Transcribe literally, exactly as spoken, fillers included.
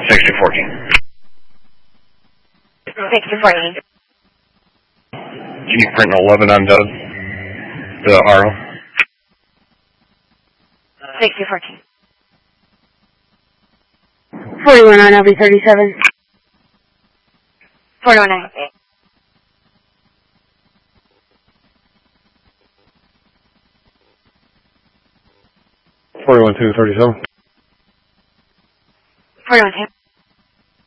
sixty fourteen. sixty fourteen. Can you print an eleven on Doug? The Harlow? sixty fourteen. forty-one on L B thirty-seven. forty-one nine. forty-one two thirty-seven. forty-one two.